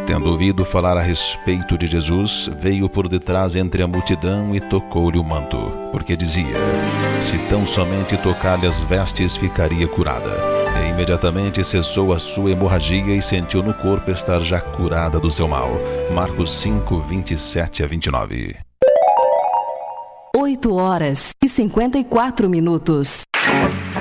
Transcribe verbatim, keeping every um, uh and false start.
Tendo ouvido falar a respeito de Jesus, veio por detrás entre a multidão e tocou-lhe o manto, porque dizia: se tão somente tocar-lhe as vestes, ficaria curada. E imediatamente cessou a sua hemorragia e sentiu no corpo estar já curada do seu mal. Marcos cinco, vinte e sete a vinte e nove. oito horas e cinquenta e quatro minutos.